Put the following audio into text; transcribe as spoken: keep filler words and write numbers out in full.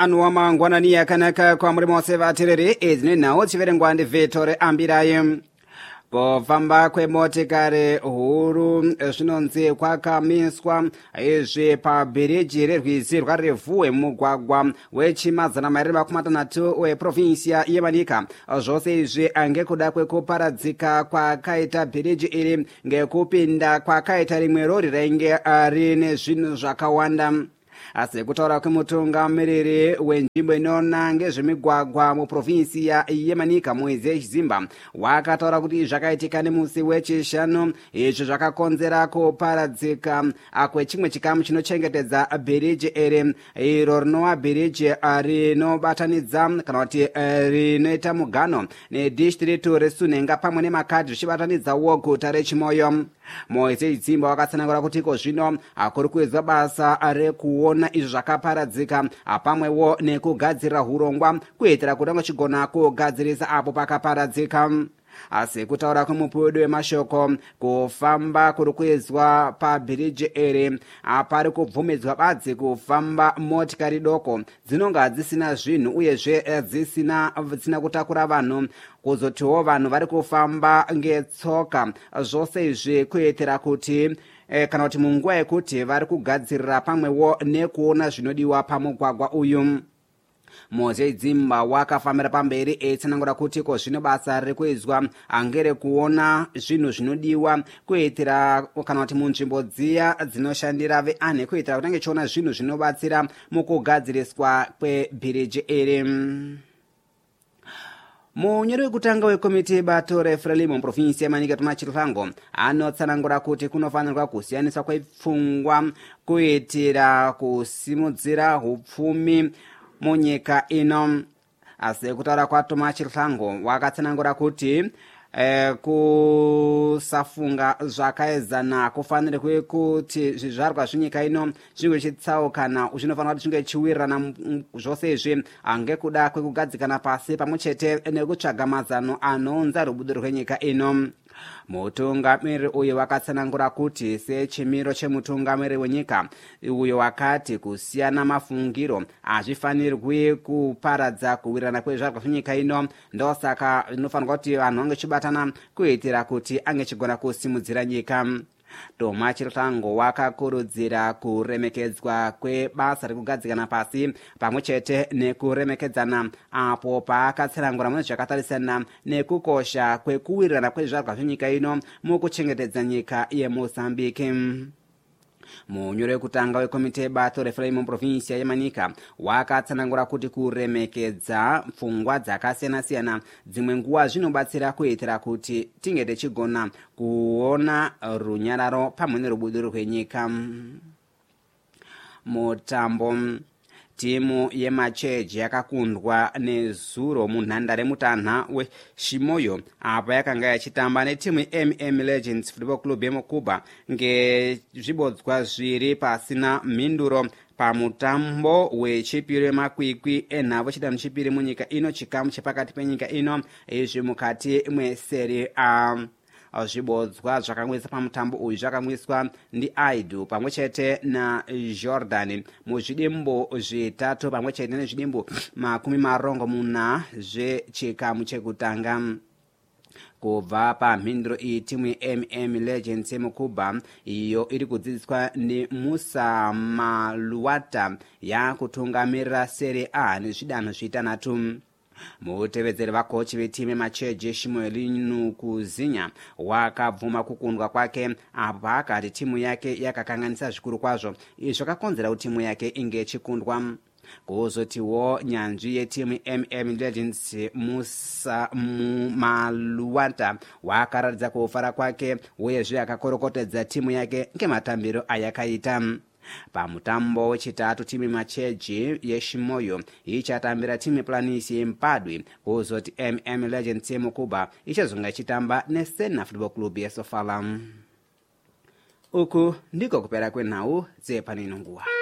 anuwa mangwanani yakanaka kwa murimo wose vatereri izvi nawo chiverengwa ndivhetore ambirayi kufamba kwemotikari huru zvinonzi kwakamiswa izvi pabhiriji rerwizi rwaRevue mumugwagwa wechimazana mairi makumi matanhatu weprovinsia yemanika. Zvose izvi ngekuda kwekuparadzika kwakaita bhiriji iri ngekupinda kwakaita rimwe rori rainge rine zvinhu zvakawanda. Asi kutaura kwemutungamiriri wenzvimbo inoona ngezvemigwagwa muprovinsia yemanika Moise Chizimba wakataura kuti zvakaitika nemusi wechishanu izvo zvakakonzera kuparadzika kwechimwe chikamu chinochengetedza bhiriji iri iro rinova bhiriji rinobatanidza kana kuti rinoita mugano nedhistritu resunhenga pamwe nemakadhi zvichibatanidzawo guta rechimoyo. Moise Chizimba wakatsanangura kuti iko zvino kuri kuizwa basa rekuona izvo zvakaparadzika pamwewo nekugadzira hurongwa kuitira kuti angachigona kugadzirisa apo pakaparadzika. Asi kutaura kwemupudu wemashoko kufamba kuri kuizwa pabhiriji iri pari kubvumidzwa badzi kufamba motikari doko dzinonga dzisina zvinhu uyezve dzisina dzisina kutakura vanhu kuzotiwo vanhu vari kufamba ngetsoka. Zvose izvi kuitira kuti E, kana kuti munguva yekuti vari kugadzirira pamwewo nekuona zvinodiwa pamugwagwa uyu. Moise Chizimba wakafambira pamberi eitsanangura kuti ko zvino basa riri kuizwa angere kuona zvinhu zvinodiwa kuitira kana kuti munzvimbo dziya dzinoshandira veanhe kuitira kuti angechiona zvinhu zvinobatsira mukugadziriswa kwebhiriji iri. Munyori wekutanga wekomiti yebato reFrelimo muprovinsi yemanika Thomas Chihlango anotsanangura kuti kunofanirwa kusiyaniswa kwepfungwa kuitira kusimudzira hupfumi munyika ino. Asi kutaura kwaThomas Chihlango wakatsanangura kuti Eh, kusafunga zvakaezana kufanirwe kuti zvizvarwa zvinyika ino zvinge chitsaukana zvinofanira kuti zvinge chiwirirana zvose izvi ngekuda kwekugadzikana pasi pamwe chete nekutsvaga mazano anounza rubudo rwenyika ino. Mutungamiri uyu wakatsanangura kuti sechimiro chemutungamiri wenyika uyo wakati kusiyana mafungiro hazvifanirwi kuparadza kuwirirana kwezvarwa zvenyika ino, ndosaka zvinofanirwa kuti vanhu vange chibatana kuitira kuti ange chigona kusimudzira nyika. Thomas Chihlango wakakurudzira kuremekedzwa kwebasa rekugadzikana pasi pamwe chete nekuremekedzana apo paakatsanangura mune zvakatarisana nekukosha kwekuwirirana kwezvarwa zvenyika ino mukuchengetedza nyika yeMozambique. Munyori wekutanga wekomiti yebato reFrelimo muprovinsia yemanika wakatsanangura kuti kuremekedza pfungwa dzakasiyana-siyana dzimwe nguva zvinobatsira kuitira kuti tinge tichigona kuona runyararo pamwe nerubudo rwenyika. Mutambo timu yemacheji yakakundwa nezuro munhandare mutanha weShimoyo apa yakanga yachitamba netimu yeM M Legends Football Club yemuKuba ngezvibodzwa zviri pasina mhinduro pamutambo wechipiri wemakwikwi enhavo chidanho chipiri munyika ino chikamu chepakati penyika ino izvi mukati mweSerie A. Zvibodzwa zvakamwisa pamutambo uyu zvakamwiswa ndiAidu pamwe chete naJordan muzvidimbo zvitatu pamwe chete nezvidimbo makumi marongo muna zvechikamu chekutanga. Kubva pamhinduro iyi timu yeM M Legends yemuKuba iyo iri kudzidziswa neMusa Maluwata yakutungamirira Serie A nezvidanho zvitanhatu. Mutevedzeri vakochi vetimu yemacheji Shimoyo Kuzinya wakabvuma kukundwa kwake apo akati timu yake yakakanganisa zvikuru kwazvo izvo zvakakonzera kuti timu yake inge ichikundwa. Kuzotiwo nyanzvi yetimu yeM M Legends Musa Maluwata wakaratidza kufara kwake uyezve akakorokotedza timu yake ngematambiro ayakaita. Pamutambo wechitatu timu macheji yeShimoyo ichatambira timu Planisi yeMpadwe kuzoti M M Legends yemuKuba ichazonga ichitamba neSena Football Club yeSofala. Uku ndiko kupera kwenhau dzepanino nguva.